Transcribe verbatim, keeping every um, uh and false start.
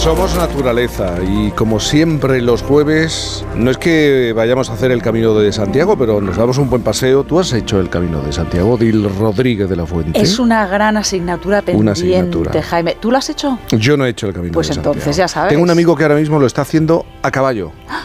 Somos naturaleza y como siempre los jueves, no es que vayamos a hacer el Camino de Santiago, pero nos damos un buen paseo. ¿Tú has hecho el Camino de Santiago, Dil Rodríguez de la Fuente? Es una gran asignatura pendiente, una asignatura. Jaime. ¿Tú lo has hecho? Yo no he hecho el Camino pues de Santiago. Pues entonces ya sabes. Tengo un amigo que ahora mismo lo está haciendo a caballo.